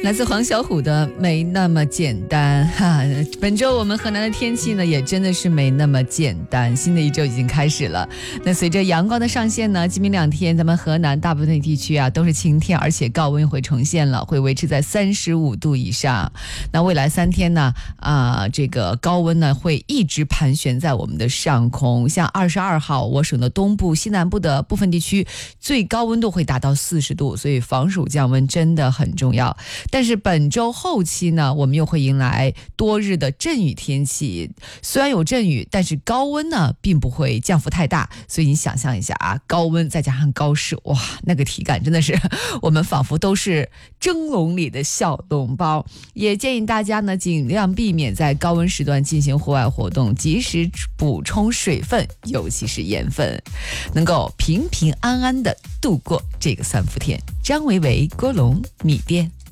来自黄小琥的没那么简单哈。本周我们河南的天气呢也真的是没那么简单，新的一周已经开始了。那随着阳光的上线呢，今明两天咱们河南大部分地区啊都是晴天，而且高温会重现了，会维持在35度以上。那未来3天呢这个高温呢会一直盘旋在我们的上空，像22号我省的东部西南部的部分地区最高温度会达到40度，所以防暑降温真的很重要。但是本周后期呢，我们又会迎来多日的阵雨天气，虽然有阵雨，但是高温呢并不会降幅太大，所以你想象一下啊，高温再加上高湿，哇，那个体感真的是我们仿佛都是蒸笼里的小笼包。也建议大家呢尽量避免在高温时段进行户外活动，及时补充水分，尤其是盐分，能够平平安安的度过这个3伏天。张维维、郭龙，米店。